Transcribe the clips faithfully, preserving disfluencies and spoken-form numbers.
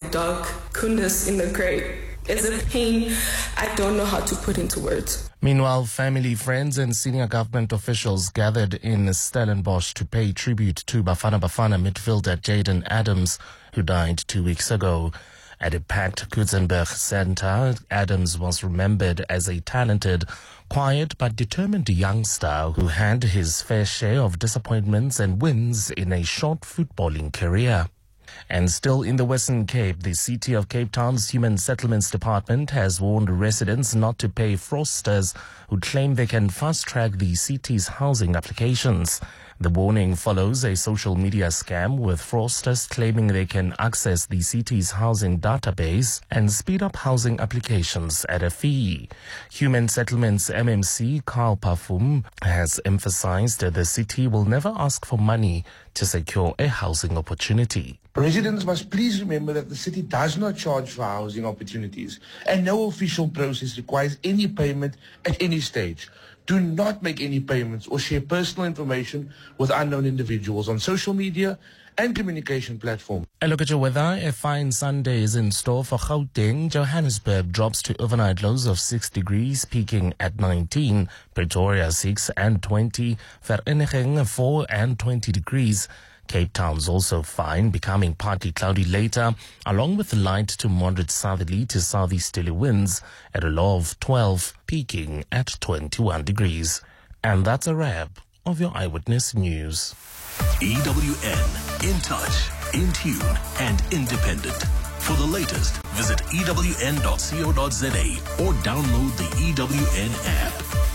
dog, Kundus in the grave. It's a pain I don't know how to put into words. Meanwhile, family, friends and senior government officials gathered in Stellenbosch to pay tribute to Bafana Bafana midfielder Jaden Adams, who died two weeks ago. At a packed Kutzenberg Center, Adams was remembered as a talented, quiet but determined youngster who had his fair share of disappointments and wins in a short footballing career. And still in the Western Cape, the City of Cape Town's Human Settlements Department has warned residents not to pay fraudsters who claim they can fast-track the city's housing applications. The warning follows a social media scam with fraudsters claiming they can access the city's housing database and speed up housing applications at a fee. Human Settlements M M C Carl Parfum has emphasized that the city will never ask for money to secure a housing opportunity. Residents must please remember that the city does not charge for housing opportunities, and no official process requires any payment at any stage. Do not make any payments or share personal information with unknown individuals on social media and communication platforms. A look at your weather. A fine Sunday is in store for Gauteng. Johannesburg drops to overnight lows of six degrees, peaking at nineteen. Pretoria six and twenty. Vereeniging four and twenty degrees. Cape Town's also fine, becoming partly cloudy later, along with light to moderate southerly to southeasterly winds at a low of twelve, peaking at twenty-one degrees. And that's a wrap of your Eyewitness News. E W N, in touch, in tune, and independent. For the latest, visit E W N dot co dot za or download the E W N app.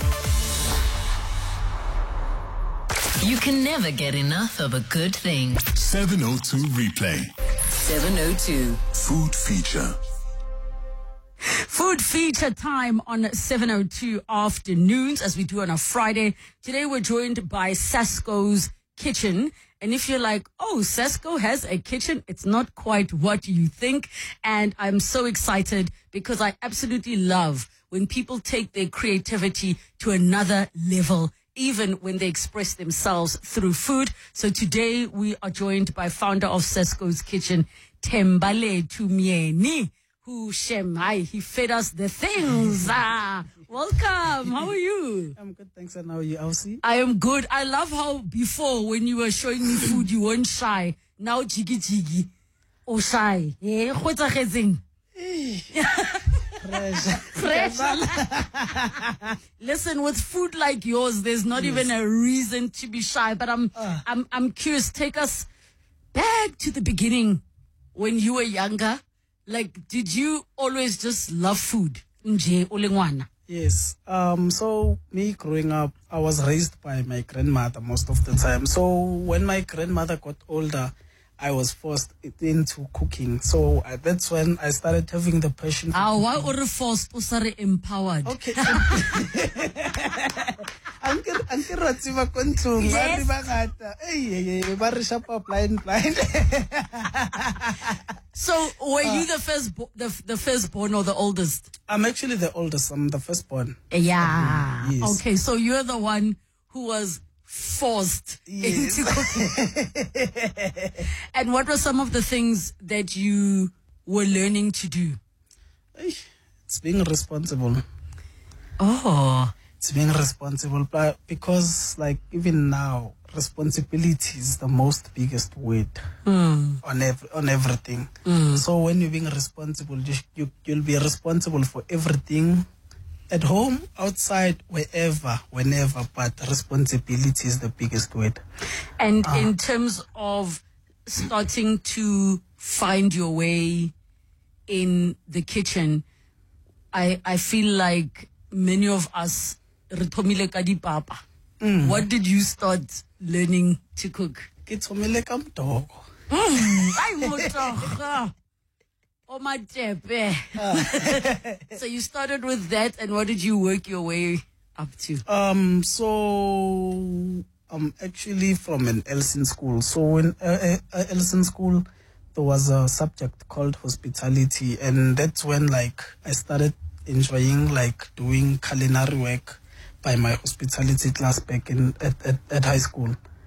You can never get enough of a good thing. seven oh two replay. seven oh two. Food feature. Food feature time on seven oh two afternoons, as we do on a Friday. Today we're joined by Sasco's Kitchen. And if you're like, oh, Sasco has a kitchen, it's not quite what you think. And I'm so excited because I absolutely love when people take their creativity to another level, even when they express themselves through food. So today we are joined by founder of Sasco's Kitchen, Tembale Tumieni, who, Shem, hi, he fed us the things. Ah, welcome. How are you? I'm good, thanks. And how are you, Elsie? I am good. I love how before, when you were showing me food, you weren't shy. Now, jiggy jiggy. Oh, shy. Eh, what's a hazing? Fresh. Fresh. Listen, with food like yours, there's not yes. even a reason to be shy. But I'm, uh. I'm, I'm curious. Take us back to the beginning when you were younger. Like, did you always just love food? Nje olengwana. Yes. Um. So me growing up, I was raised by my grandmother most of the time. So when my grandmother got older, I was forced into cooking. So uh, that's when I started having the passion for Ah, why were you forced? Or sorry, empowered? Okay. blind, blind. So, were uh, you the first, bo- the the firstborn or the oldest? I'm actually the oldest. I'm the firstborn. Yeah. Yes. Okay, so you're the one who was forced yes. into cooking. And what were some of the things that you were learning to do? It's being responsible. Oh. It's being responsible, but because like even now, responsibility is the most biggest word mm. on every, on everything. Mm. So when you're being responsible, you, you you'll be responsible for everything, at home, outside, wherever, whenever. But responsibility is the biggest word. And uh, in terms of starting to find your way in the kitchen, I I feel like many of us. Mm. What did you start learning to cook? Mm. So you started with that, and what did you work your way up to? Um, so I'm actually from an Elsin school. So in uh, uh, Elsin school, there was a subject called hospitality, and that's when like I started enjoying like doing culinary work by my hospitality class back in at, at, at high school.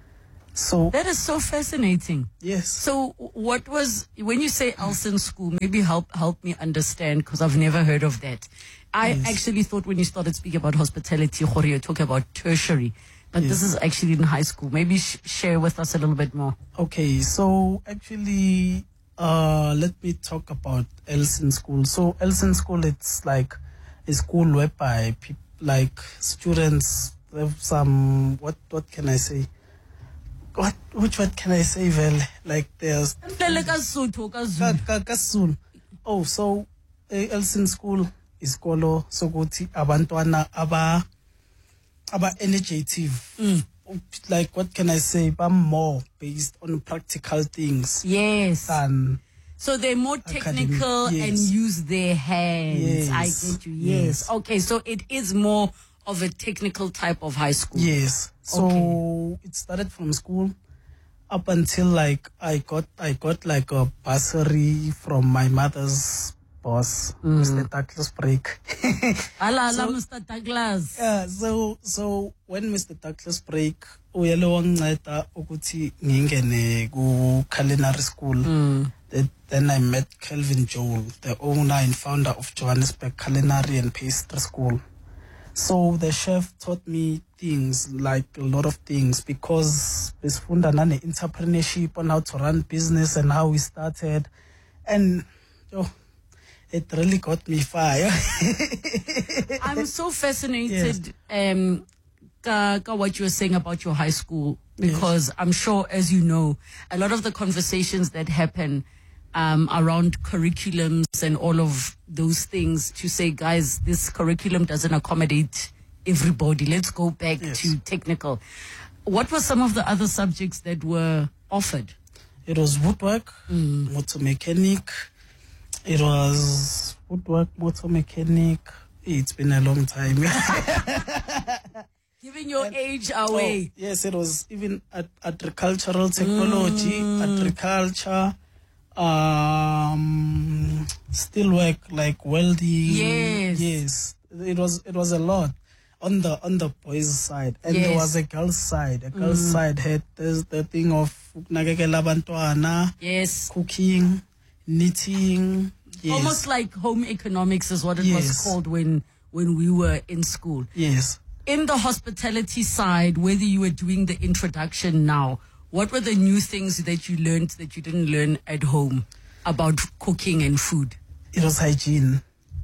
So That is so fascinating. yes. So what was, when you say Elson School, maybe help help me understand, because I've never heard of that. I Yes. actually thought when you started speaking about hospitality, Jorge, you're talking about tertiary, but this Yes. is actually in high school. Maybe sh- share with us a little bit more. Okay, so actually, uh, let me talk about Elson School. So Elson School, it's like a school whereby peop like students have some, what what can I say? What which word can I say? Well, like there's Mhlele kaSuthu, Ka- kaZulu. ka- kaSizulu. Oh, so uh, Elson School is isikolo sokuthi abantwana aba aba energetic. Like what can I say? But more based on practical things Yes. than So they're more Academic, technical and yes. use their hands. I Yes, get you. Yes. yes. Okay, so it is more of a technical type of high school. yes. So Okay. it started from school up until like I got I got like a bursary from my mother's boss, Mister Douglas Break. Ala, ala, Mister Douglas. Yeah, so so when Mister Douglas Break uyele wanginceda ukuthi ngingene ku culinary school, that, then I met Kelvin Joel, the owner and founder of Johannesburg Culinary and Pastry School. So the chef taught me things, like a lot of things, because besifunda nane entrepreneurship on how to run business and how we started, and oh, it really got me fire. I'm so fascinated um ka, ka what you were saying about your high school, because I'm sure, as you know, a lot of the conversations that happen um, around curriculums and all of those things, to say, guys, this curriculum doesn't accommodate everybody. Let's go back Yes. to technical. What were some of the other subjects that were offered? It was woodwork, motor mechanic. It was woodwork, motor mechanic. It's been a long time. Giving your age away. Oh, yes, it was even at agricultural technology, agriculture, um, steel work like welding. Yes. yes. It was it was a lot on the on the boys' side, and there Yes. was a girls' side. A girls' side had there's the thing of nakekela bantwana, Yes. cooking, knitting. Yes. Almost like home economics is what it was Yes. called when when we were in school. yes. In the hospitality side, whether you were doing the introduction now, what were the new things that you learned that you didn't learn at home about cooking and food? It was hygiene.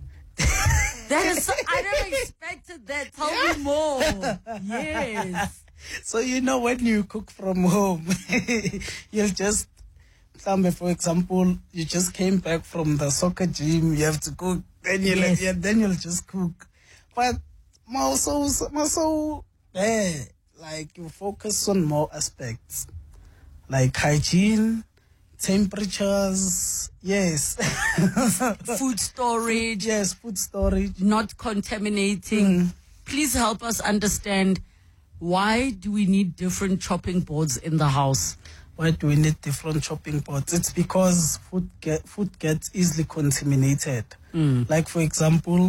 That is, so, I never expected that. Tell me more. Yes. So you know when you cook from home, you'll just, for example, you just came back from the soccer gym, you have to cook, then you'll, Yes. yeah, then you'll just cook. But also, also, eh, like you focus on more aspects, like hygiene, temperatures, yes, Food storage, yes, food storage. not contaminating. Please help us understand, why do we need different chopping boards in the house? Why do we need different chopping boards? It's because food get food gets easily contaminated. Like for example,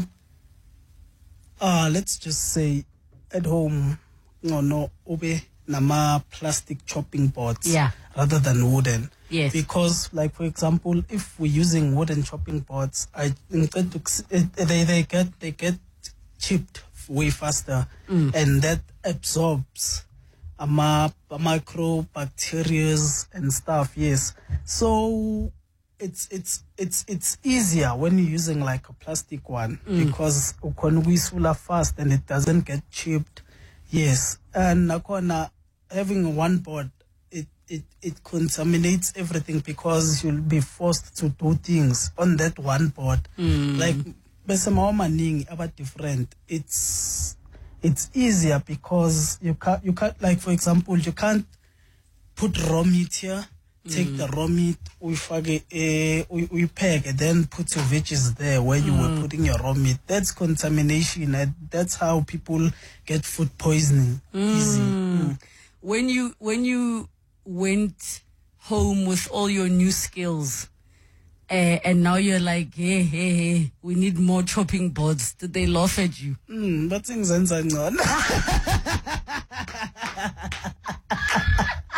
uh let's just say at home, no no ube nama plastic chopping boards, Yeah. rather than wooden. Yes. Because like for example, if we're using wooden chopping boards, I intend to they they get they get chipped way faster, and that absorbs ama microbacteria and stuff. Yes, so it's it's it's it's easier when you're using like a plastic one, because ukona ukuyisula fast and it doesn't get chipped. Yes, and nakona having one board, it it it contaminates everything, because you'll be forced to do things on that one board. Like bese maningi aba different. It's it's easier because you can't you can't like for example you can't put raw meat here, take the raw meat, uyifake eh uyipheke, then put your veggies there where you were putting your raw meat. That's contamination, and that's how people get food poisoning easy. Mm. When you when you went home with all your new skills, uh, and now you're like, hey, hey, hey, we need more chopping boards, did they laugh at you? Mm, but things ngcono.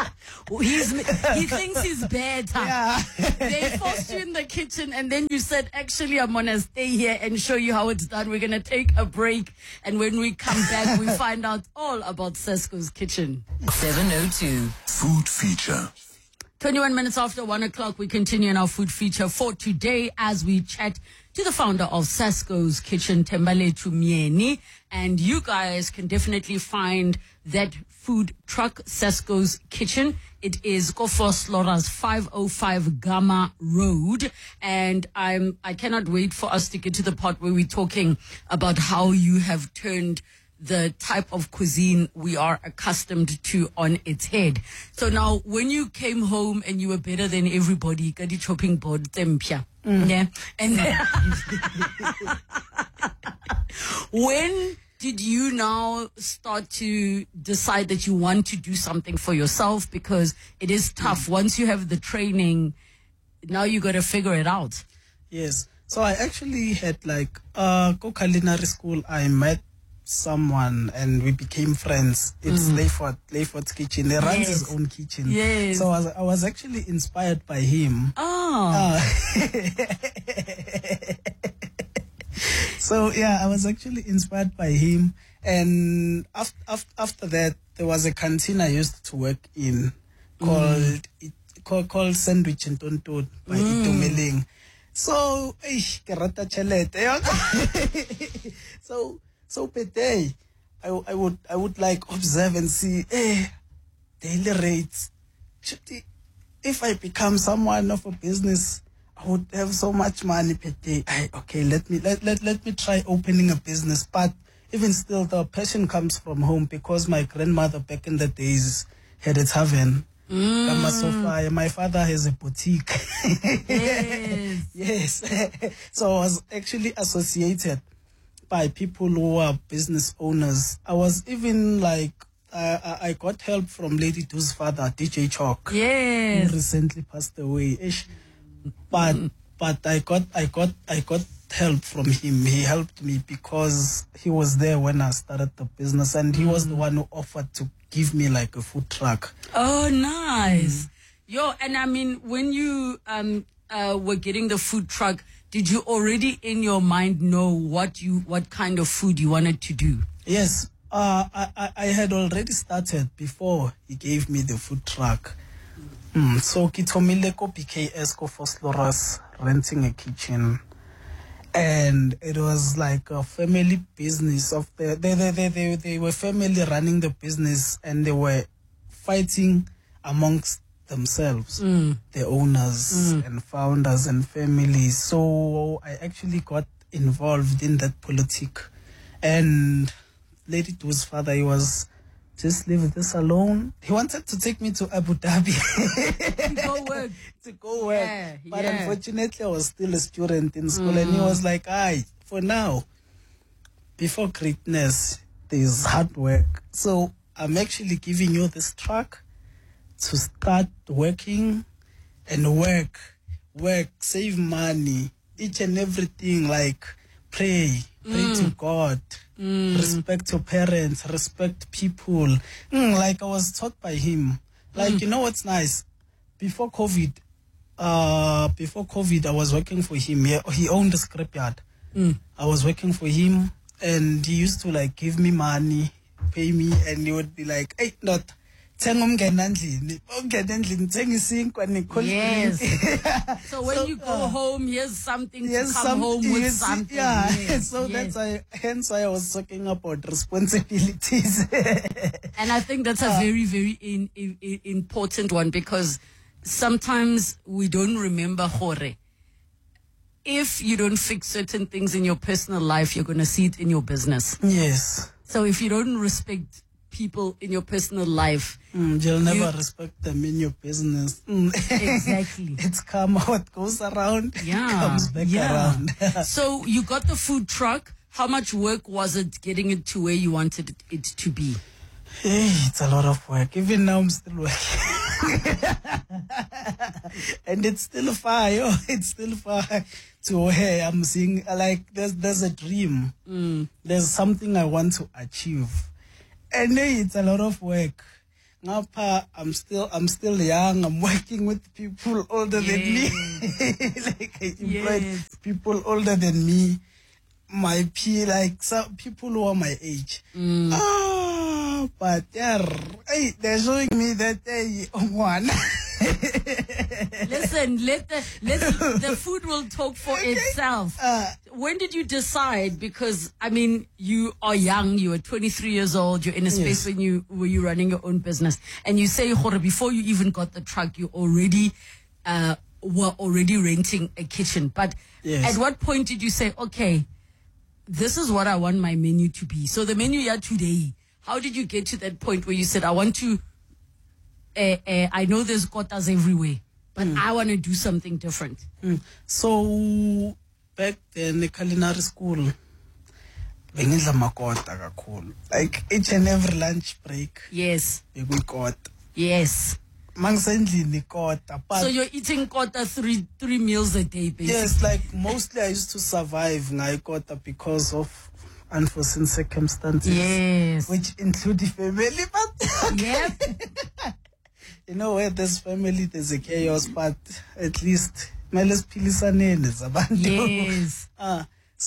He's, he thinks he's better. Yeah. They forced you in the kitchen and then you said, actually, I'm going to stay here and show you how it's done. We're going to take a break. And when we come back, we find out all about Sesco's Kitchen. seven oh two. Food feature. twenty-one minutes after one o'clock, we continue in our food feature for today as we chat to the founder of Sesco's Kitchen, Thembaletu Myeni. And you guys can definitely find that food truck, Sesco's Kitchen. It is Kofos Lora's five oh five Gama Road. And I'm, I cannot wait for us to get to the part where we're talking about how you have turned the type of cuisine we are accustomed to on its head. So now, when you came home and you were better than everybody, kadi chopping board tempia, yeah, and when did you now start to decide that you want to do something for yourself? Because it is tough. Once you have the training, now you got to figure it out. Yes. So I actually had like uh go culinary school. I met someone and we became friends. It's mm. Layford, Layford's kitchen. He runs Yes. his own kitchen. Yes. So I was, I was actually inspired by him. Oh. Uh, so yeah, I was actually inspired by him. And after, after, after that, there was a canteen I used to work in called, mm. it, called, called Sandwich and Tonton by mm. Itumeling. So, eish, ke rata tjhelete. so, So per day, I, I would I would like observe and see, eh, daily rates. If I become someone of a business, I would have so much money per day. I, okay, let me let, let let me try opening a business. But even still, the passion comes from home because my grandmother back in the days had a tavern. Mm. My father has a boutique. Yes. Yes. So I was actually associated by people who are business owners. I was even like, uh, I got help from Lady Do's father, D J Chalk. Yes. Who recently passed away. Ish. But but I got I got I got help from him. He helped me because he was there when I started the business, and he mm. was the one who offered to give me like a food truck. Oh, nice. Mm. Yo, and I mean, when you um uh were getting the food truck, did you already in your mind know what you what kind of food you wanted to do? Yes, uh, I, I, I had already started before he gave me the food truck. Mm, so kitomile ko P K S ko Fosloras renting a kitchen, and it was like a family business of the they they they they, they were family running the business, and they were fighting amongst themselves, mm. the owners mm. and founders and families. So I actually got involved in that politic. And Lady Do's father, he was, just leave this alone. He wanted to take me to Abu Dhabi. to go work. to go work. Yeah, but yeah. unfortunately, I was still a student in school. Mm. And he was like, aye, for now, before greatness, there's hard work. So I'm actually giving you this truck to start working and work, work, save money, each and everything, like pray, pray mm. to God, mm. respect your parents, respect people. Mm, like I was taught by him. Like, mm. you know what's nice? Before COVID, uh, before COVID, I was working for him. He, he owned a scrapyard. Mm. I was working for him, and he used to like give me money, pay me, and he would be like, hey, not. Yes. So when so, you go uh, home, here's something here's to come some, home with something. Yeah, yes, so yes. that's why, hence why I was talking about responsibilities. And I think that's a uh, very, very in, in, in important one, because sometimes we don't remember hore. If you don't fix certain things in your personal life, you're going to see it in your business. Yes. So if you don't respect people in your personal life, mm, you'll never you, respect them in your business. Mm. Exactly. It's karma. What goes around yeah. comes back yeah. around. So you got the food truck. How much work was it getting it to where you wanted it to be? Hey, it's a lot of work. Even now I'm still working. And it's still far, yo. It's still far to where I'm seeing, like, there's, there's a dream. Mm. There's something I want to achieve. And hey, it's a lot of work. ngapha I'm still I'm still young. I'm working with people older Yes. than me. Like I employed Yes. people older than me. My P like some people who are my age. Mm. Ah, but yeah, hey, they're showing me that hey, one. Listen, let the let the food will talk for itself. Uh, When did you decide? Because I mean, you are young. You were twenty-three years old. You're in a space Yes. when you were you running your own business, and you say, "Hore, before you even got the truck, you already uh, were already renting a kitchen." But Yes. at what point did you say, "Okay, this is what I want my menu to be"? So the menu you had today. How did you get to that point where you said, "I want to"? Uh, uh, I know there's quotas everywhere, but I want to do something different. Mm. So back then, the culinary school, bengidla makota kakhulu. Like each and every lunch break, Yes, bekuyikota. yes. Mangisendlini ikota, but So you're eating quota three three meals a day, basically. yes, like mostly I used to survive ngayikota because of unforeseen circumstances, Yes. which include the family. But Yep. you know, where there's family, there's a chaos. But at least mele siphilisane zabantu. Yes. Ah,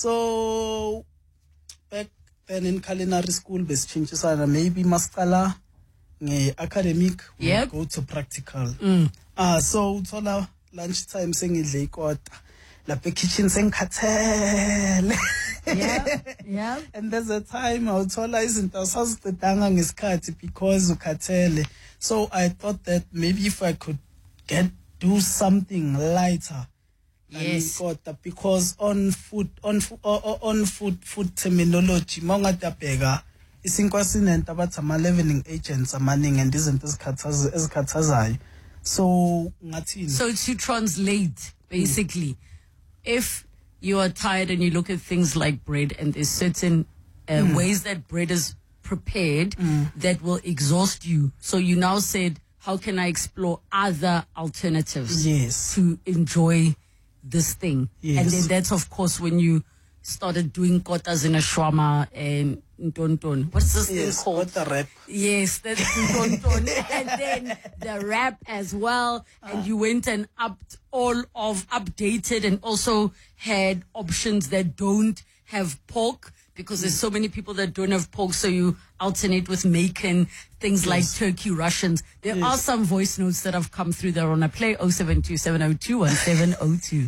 so back then in culinary school, besichintshisana maybe masicala nge-academic, we Yep. go to practical. Ah, so uthola lunchtime sengidle ikota, lapha ekitchen sengikhathele. Yeah. Yeah. And there's a time awuthola izinto awusazidedanga ngesikhathi because ukhathele. So I thought that maybe if I could get do something lighter than Yes. ikota, because on food on fu- o- o- on food food terminology mawungadabheka isinkwa sinento abathi ama-leavening agents amaningi and izinto ezikhathaza- ezikhathazayo. So ngathini? So to translate, basically, if you are tired and you look at things like bread, and there's certain uh, ways that bread is prepared that will exhaust you. So you now said, how can I explore other alternatives Yes. to enjoy this thing? Yes. And then that's, of course, when you started doing kotas in a shawarma and ntonton. What's this Yes, thing called? kota wrap. Yes, that's ntonton. And then the wrap as well. And you went and upped all of updated and also had options that don't have pork, because there's so many people that don't have pork. So you alternate with Macon, things like turkey Russians. There Yes. are some voice notes that have come through there on a play oh seven two seven oh two one seven oh two.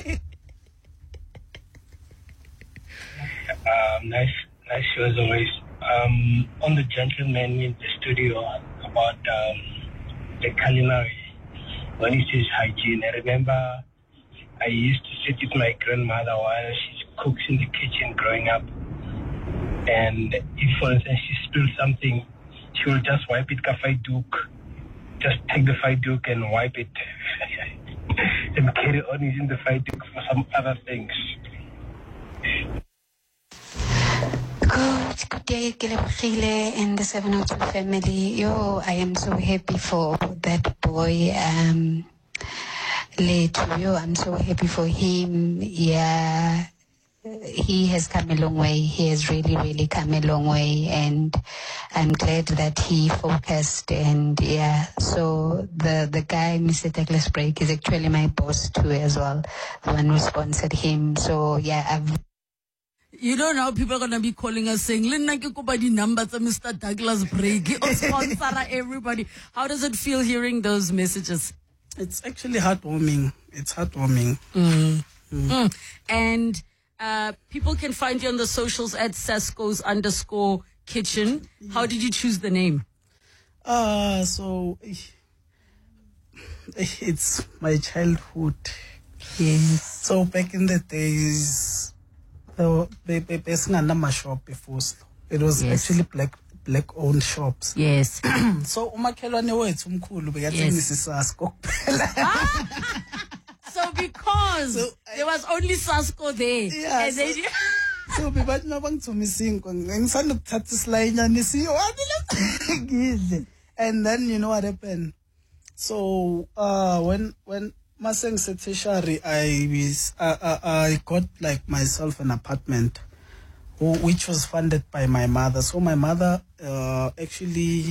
Um, nice, nice show as always. Um, on the gentleman in the studio about um, the culinary, when he says hygiene, I remember I used to sit with my grandmother while she cooks in the kitchen growing up. And if, for instance, she spilled something, she will just wipe it with a duke. Just take the fight duke and wipe it and carry on using the fight duke for some other things. Good, good day, Kelebogile and the seven oh two family. Yo, I am so happy for that boy, um, Leto. Yo, I'm so happy for him. Yeah, he has come a long way. He has really, really come a long way, and I'm glad that he focused. And yeah, so the the guy, Mister Douglas Break, is actually my boss too as well, the one who sponsored him. So yeah, I've. You know now people are going to be calling us saying, Lina ke kopa di numbers of Mister Douglas Break, or sponsor everybody. How does it feel hearing those messages? It's actually heartwarming. It's heartwarming. Mm. Mm. And uh, people can find you on the socials at Sasco's underscore kitchen. How did you choose the name? Ah, uh, so it's my childhood. Yes. So back in the days, the the shop before. It was Yes. actually black black owned shops. Yes. So umakhelwane wethu umkhulu bekathengisa isasco kuphela. So because So, there was only Sasco there. Yeah, And then so- you- So bebathi mabangithuma isinkwa ngisanda ukuthatha isilayanyana siyo ngidle. And then you know what happened? So uh when when maseng tertiary, I was uh, uh, I got like myself an apartment who, which was funded by my mother. So my mother uh actually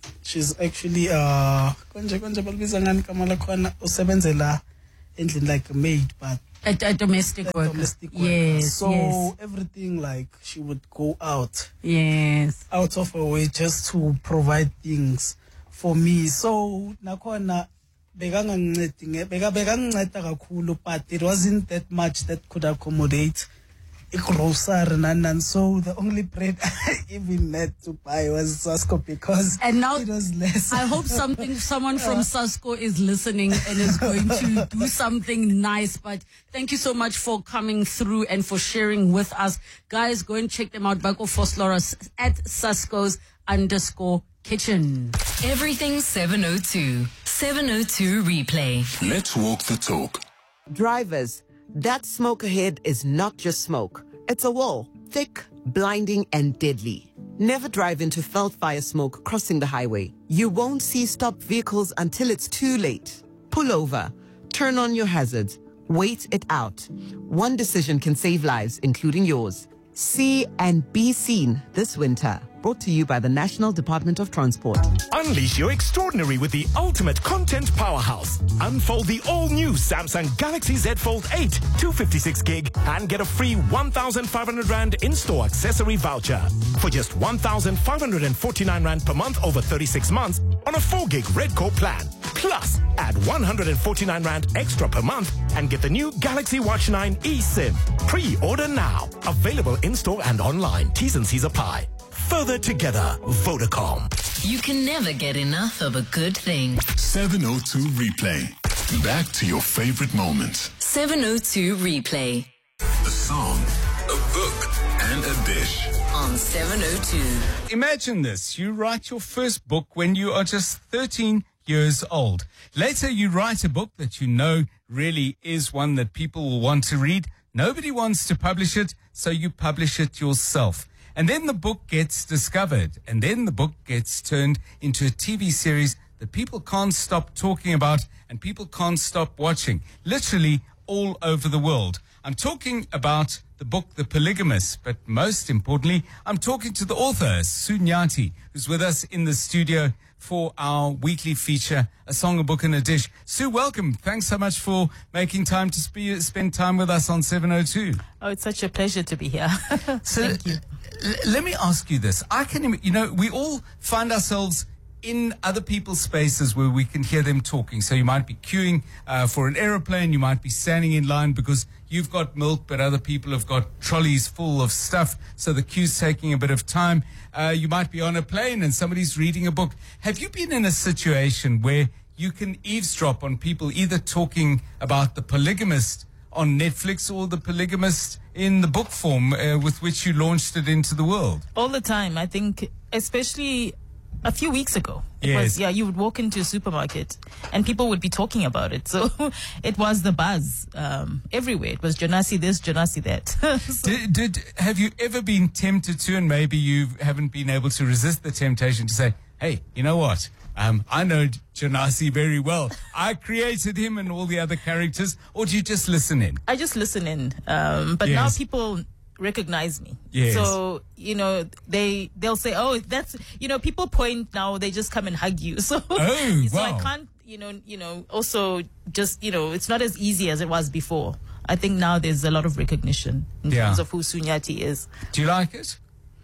she's actually uh konje konje balibiza ngani kama lakhona usebenzela endlini like a maid, but a, a domestic a worker. domestic worker. Yes, so yes. everything like she would go out Yes. out of her way just to provide things for me. So nakhona bekangancedi beka bekanginceda kakhulu, but it wasn't that much that could accommodate a grocery and, and so the only bread I even had to buy was Sasco because and now it was less. I hope something someone from Sasco is listening and is going to do something nice. But thank you so much for coming through and for sharing with us. Guys, go and check them out. Bako Foslora at Sasco's underscore kitchen. Everything seven oh two. seven oh two replay. Let's walk the talk. Drivers, that smoke ahead is not just smoke. It's a wall, thick, blinding, and deadly. Never drive into felt fire smoke crossing the highway. You won't see stopped vehicles until it's too late. Pull over, turn on your hazards, wait it out. One decision can save lives, including yours. See and be seen this winter. Brought to you by the National Department of Transport. Unleash your extraordinary with the ultimate content powerhouse. Unfold the all-new Samsung Galaxy Z Fold eight, two fifty-six gig, and get a free one thousand five hundred rand in-store accessory voucher. For just one thousand five hundred forty-nine rand per month over thirty-six months on a four gig Redcore plan. Plus, add one hundred forty-nine rand extra per month and get the new Galaxy Watch nine eSIM. Pre-order now. Available in-store and online. T's and C's apply. Further together, Vodacom. You can never get enough of a good thing. seven oh two replay. Back to your favorite moments. seven oh two replay. A song, a book, and a dish. On seven oh two. Imagine this. You write your first book when you are just thirteen years old. Later, you write a book that you know really is one that people will want to read. Nobody wants to publish it, so you publish it yourself. And then the book gets discovered, and then the book gets turned into a T V series that people can't stop talking about and people can't stop watching, literally all over the world. I'm talking about the book The Polygamist, but most importantly, I'm talking to the author, Sue Nyati, who's with us in the studio for our weekly feature, A Song, a Book, and a Dish. Sue, welcome. Thanks so much for making time to spe- spend time with us on seven oh two. Oh, it's such a pleasure to be here. So, Thank you. L- let me ask you this. I can, you know, we all find ourselves in other people's spaces where we can hear them talking. So you might be queuing uh, for an aeroplane. You might be standing in line because you've got milk, but other people have got trolleys full of stuff. So the queue's taking a bit of time. Uh, you might be on a plane and somebody's reading a book. Have you been in a situation where you can eavesdrop on people either talking about The Polygamist on Netflix or The Polygamist in the book form uh, with which you launched it into the world? All the time. I think, especially a few weeks ago. It Yes. was, yeah, you would walk into a supermarket and people would be talking about it. So it was the buzz um, everywhere. It was Jonasi this, Jonasi that. So- Did, did have you ever been tempted to, and maybe you haven't been able to resist the temptation to say, hey, you know what? Um, I know Jonasi very well. I created him and all the other characters. Or do you just listen in? I just listen in. Um, but now Yes. people recognize me. Yes. So, you know, they, they'll say, oh, that's, you know, people point now, they just come and hug you. So, Oh, so I wow. can't, you know, you know, also just, you know, it's not as easy as it was before. I think now there's a lot of recognition in Yeah. terms of who Sunyati is. Do you like it?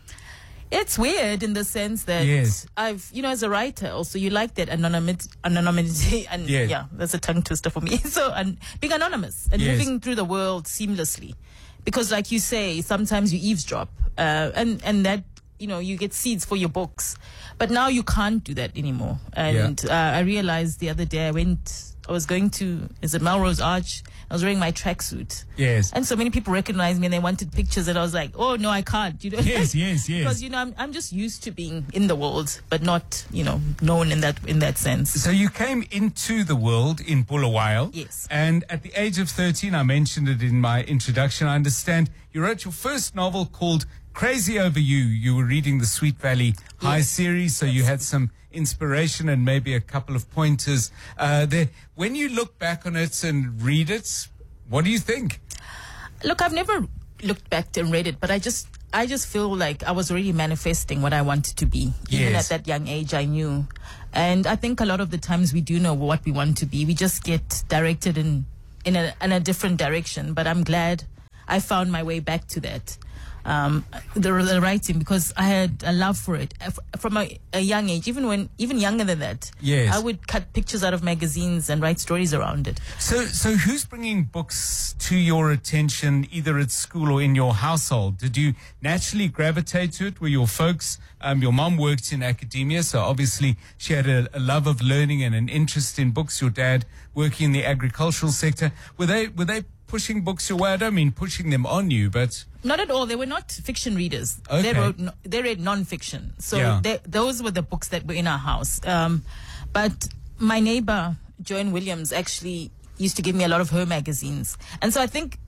It's weird in the sense that Yes. I've, you know, as a writer also, you like that anonymity, anonymity and Yes. yeah, that's a tongue twister for me. So, and being anonymous and Yes. moving through the world seamlessly. Because like you say, sometimes you eavesdrop, uh, and, and that, you know, you get seeds for your books. But now you can't do that anymore. And uh, I realized the other day I went, I was going to, is it Melrose Arch? I was wearing my tracksuit. Yes. And so many people recognized me and they wanted pictures, and I was like, oh, no, I can't. You know? Yes, yes, yes. Because, you know, I'm, I'm just used to being in the world, but not, you know, known in that in that sense. So you came into the world in Bulawayo. Yes. And at the age of thirteen, I mentioned it in my introduction, I understand you wrote your first novel called Crazy Over You. You were reading the Sweet Valley High Yes. series, so you had some inspiration and maybe a couple of pointers uh, there. When you look back on it and read it, what do you think? Look, I've never looked back and read it, but I just, I just feel like I was already manifesting what I wanted to be. Even Yes. at that young age, I knew. And I think a lot of the times we do know what we want to be. We just get directed in, in, a, in a different direction. But I'm glad I found my way back to that. Um, the, the writing, because I had a love for it F- from a, a young age, even when, even younger than that. Yes. I would cut pictures out of magazines and write stories around it. So, so who's bringing books to your attention, either at school or in your household? Did you naturally gravitate to it? Were your folks, um, your mom worked in academia, so obviously she had a, a love of learning and an interest in books. Your dad working in the agricultural sector. Were they, were they pushing books your way? I don't mean pushing them on you, but... Not at all. They were not fiction readers. Okay. They wrote, no, they read non-fiction. So Yeah. they, those were the books that were in our house. Um, but my neighbor, Joan Williams, actually used to give me a lot of her magazines. And so I think,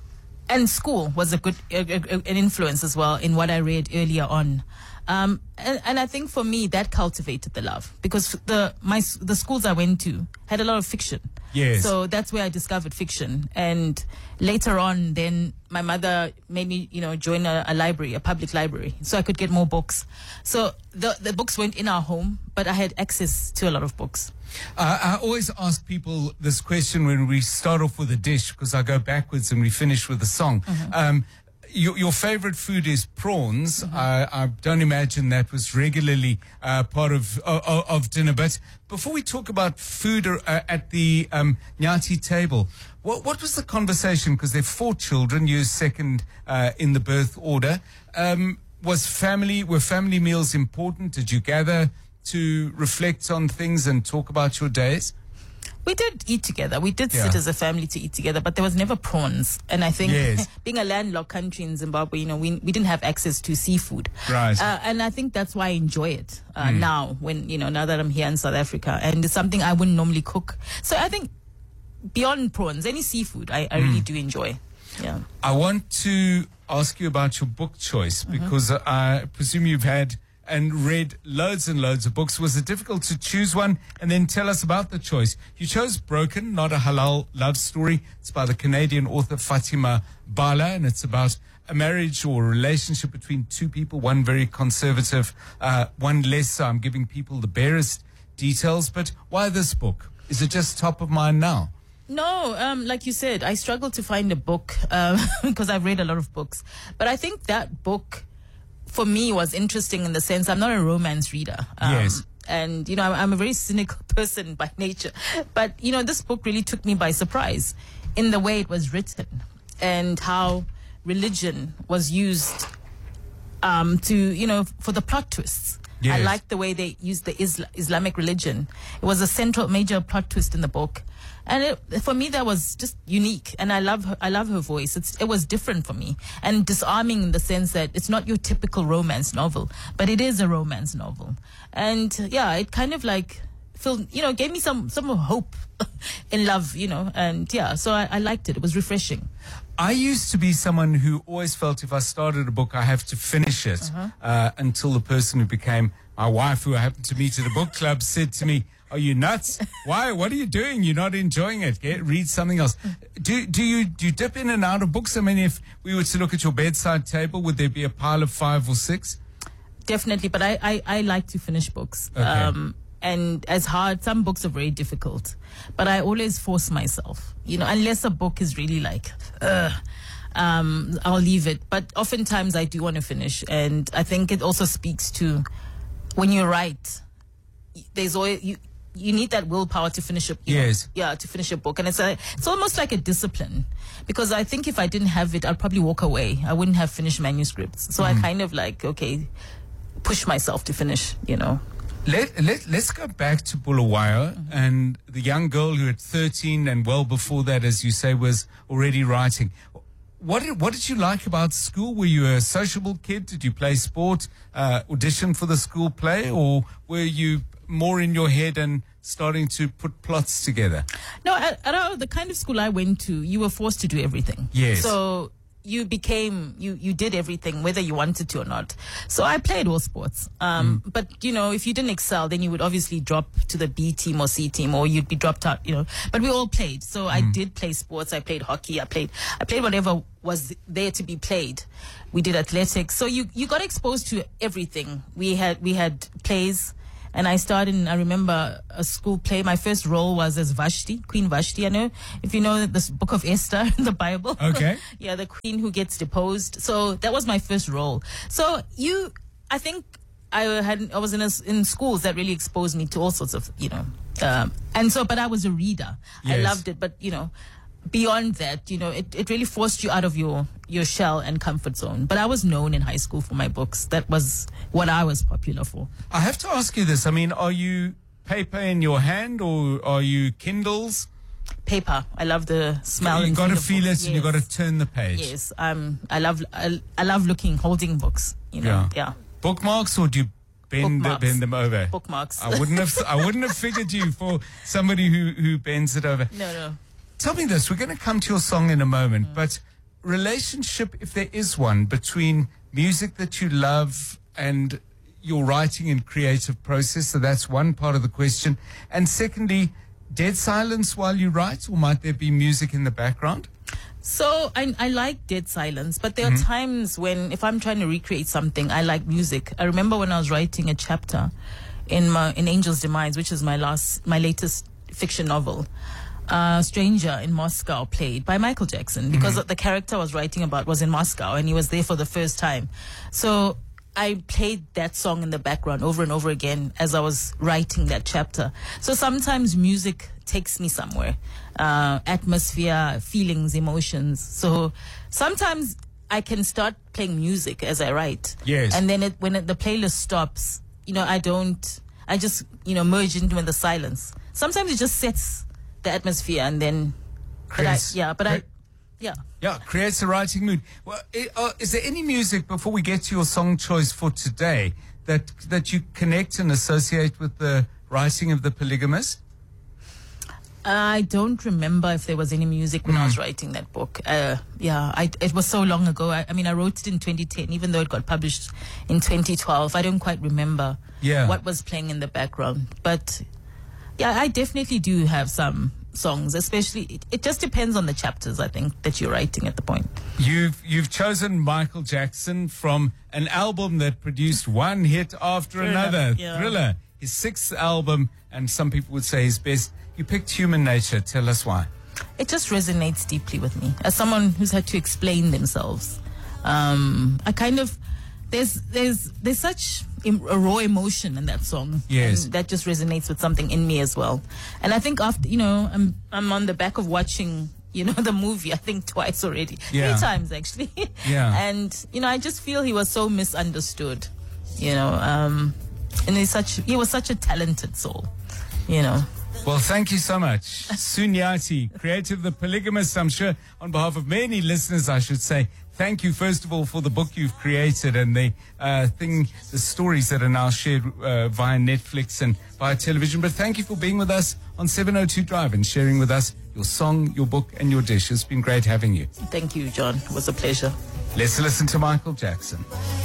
and school was a good, a, a, an influence as well in what I read earlier on. Um, and, and I think for me, that cultivated the love, because the, my, s- the schools I went to had a lot of fiction. Yes. So that's where I discovered fiction. And later on, then my mother made me, you know, join a, a library, a public library, so I could get more books. So the the books weren't in our home, but I had access to a lot of books. Uh, I always ask people this question when we start off with a dish, because I go backwards and we finish with a song. Mm-hmm. Um, your, your favorite food is prawns. Mm-hmm. I, I don't imagine that was regularly uh, part of, of of dinner. But before we talk about food uh, at the um, Nyati table, what what was the conversation? Because there are four children. You're second uh, in the birth order. Um, was family were family meals important? Did you gather to reflect on things and talk about your days? We did eat together. We did Yeah. sit as a family to eat together, but there was never prawns. And I think Yes. being a landlocked country in Zimbabwe, you know, we we didn't have access to seafood. Right. Uh, and I think that's why I enjoy it uh, Mm. now, when, you know, now that I'm here in South Africa. And it's something I wouldn't normally cook. So I think beyond prawns, any seafood, I, I really Mm. do enjoy. Yeah. I want to ask you about your book choice, because I presume you've had and read loads and loads of books. Was it difficult to choose one? And then tell us about the choice. You chose Broken, Not a Halal Love Story. It's by the Canadian author Fatima Bala, and it's about a marriage or a relationship between two people, one very conservative, uh, one less so. I'm giving people the barest details, but why this book? Is it just top of mind now? No, um, like you said, I struggled to find a book because I've read a lot of books. But I think that book, for me, was interesting in the sense I'm not a romance reader. Um, Yes. And, you know, I'm, I'm a very cynical person by nature. But, you know, this book really took me by surprise in the way it was written and how religion was used um, to, you know, for the plot twists. Yes. I liked the way they used the Isla- Islamic religion. It was a central major plot twist in the book. And it, for me, that was just unique. And I love her, I love her voice. It's, it was different for me and disarming in the sense that it's not your typical romance novel, but it is a romance novel. And yeah, it kind of like filled, you know, gave me some, some hope in love, you know, and yeah, so I, I liked it. It was refreshing. I used to be someone who always felt if I started a book, I have to finish it Uh-huh. uh, until the person who became my wife, who I happened to meet at a book club, said to me, "Are you nuts? Why? What are you doing? You're not enjoying it. Get, read something else." Do, do you do you dip in and out of books? I mean, if we were to look at your bedside table, would there be a pile of five or six? Definitely, but I, I, I like to finish books. Okay. Um, and as hard, some books are very difficult, but I always force myself, you know, unless a book is really like, ugh, um, I'll leave it. But oftentimes I do want to finish. And I think it also speaks to when you write, there's always, you, you need that willpower to finish a you know, Yes. yeah, to finish a book. And it's a, it's almost like a discipline, because I think if I didn't have it, I'd probably walk away. I wouldn't have finished manuscripts. So I Mhm. kind of like, okay, push myself to finish, you know. Let, let, let's go back to Bulawayo Mm-hmm. and the young girl who at thirteen and well before that, as you say, was already writing. What did, what did you like about school? Were you a sociable kid? Did you play sport, uh, audition for the school play, or were you more in your head and starting to put plots together? No, at, at our, the kind of school I went to, you were forced to do everything. Yes. So you became, you, you did everything, whether you wanted to or not. So I played all sports. Um, mm. But, you know, if you didn't excel, then you would obviously drop to the B team or C team, or you'd be dropped out, you know. But we all played. So mm. I did play sports. I played hockey. I played, I played whatever was there to be played. We did athletics. So you, you got exposed to everything. We had, we had plays. And I started in, I remember a school play. My first role was as Vashti, Queen Vashti. I know, if you know this book of Esther in the Bible. Okay. Yeah, the queen who gets deposed. So that was my first role. So you, I think I had, I was in a, in schools that really exposed me to all sorts of, you know, um, and so, but I was a reader. Yes. I loved it. But, you know, beyond that, you know, it, it really forced you out of your, your shell and comfort zone. But I was known in high school for my books. That was what I was popular for. I have to ask you this. I mean, are you paper in your hand or are you Kindles? Paper. I love the smell. You got to the feel book. it, Yes. and you got to turn the page. Yes. Um, I love, I, I love looking, holding books, you know. Yeah. yeah. Bookmarks, or do you bend, the, bend them over? Bookmarks. I wouldn't have, I wouldn't have figured you for somebody who, who bends it over. No, no. Tell me this, we're going to come to your song in a moment, mm. but relationship, if there is one, between music that you love and your writing and creative process, so that's one part of the question. And secondly, dead silence while you write, or might there be music in the background? So I, I like dead silence, but there Mm-hmm. are times when, if I'm trying to recreate something, I like music. I remember when I was writing a chapter in my, in Angel's Demise, which is my last, my latest fiction novel. Uh, Stranger in Moscow played by Michael Jackson, because Mm-hmm. the character I was writing about was in Moscow and he was there for the first time. So I played that song in the background over and over again as I was writing that chapter. So sometimes music takes me somewhere, uh, atmosphere, feelings, emotions. So sometimes I can start playing music as I write. Yes. And then it, when it, the playlist stops, you know, I don't, I just, you know, merge into in the silence. Sometimes it just sets the atmosphere, and then, but I, Creates- yeah, but I, cre- yeah. Yeah, creates a writing mood. Well, i- uh, is there any music, before we get to your song choice for today, that that you connect and associate with the writing of The Polygamist? I don't remember if there was any music when I was writing that book. Uh, yeah, I, it was so long ago. I, I mean, I wrote it in twenty ten, even though it got published in twenty twelve. I don't quite remember Yeah. what was playing in the background. But yeah, I definitely do have some songs, especially, it, it just depends on the chapters, I think, that you're writing at the point. You've you've chosen Michael Jackson from an album that produced one hit after Thriller, another. yeah. Thriller, his sixth album, and some people would say his best. You picked Human Nature. Tell us why. It just resonates deeply with me. As someone who's had to explain themselves, um, I kind of, there's there's there's such em- a raw emotion in that song. Yes. And that just resonates with something in me as well. And I think after, you know, I'm I'm on the back of watching, you know, the movie, I think twice already. Yeah. Three times, actually. Yeah. And, you know, I just feel he was so misunderstood, you know, um, and he's such, he was such a talented soul, you know. Well, thank you so much. Sunyati, creator of The Polygamist. I'm sure on behalf of many listeners, I should say, thank you, first of all, for the book you've created and the uh, thing, the stories that are now shared uh, via Netflix and via television. But thank you for being with us on seven oh two Drive and sharing with us your song, your book, and your dish. It's been great having you. Thank you, John. It was a pleasure. Let's listen to Michael Jackson.